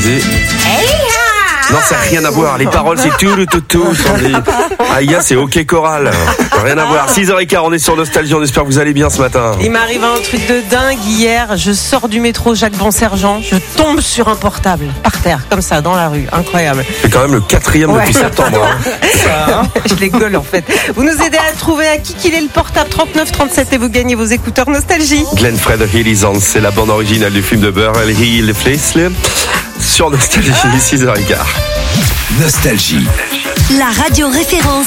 composé. Non, ça n'a rien à voir. Les paroles, c'est tout. Aïe, c'est OK choral. Rien à voir. 6h15, on est sur Nostalgie. On espère que vous allez bien ce matin. Il m'arrive un truc de dingue hier. Je sors du métro Jacques Bonsergent. Je tombe sur un portable par terre, comme ça, dans la rue. Incroyable. C'est quand même le 4e depuis septembre. Je les gueule en fait. Vous nous aidez à trouver à qui qu'il est le portable 3937 et vous gagnez vos écouteurs Nostalgie. Glenn Fred Hill on, c'est la bande originale du film de Burrell Hill Fleisle sur Nostalgie, 6h15. Nostalgie. La radio référence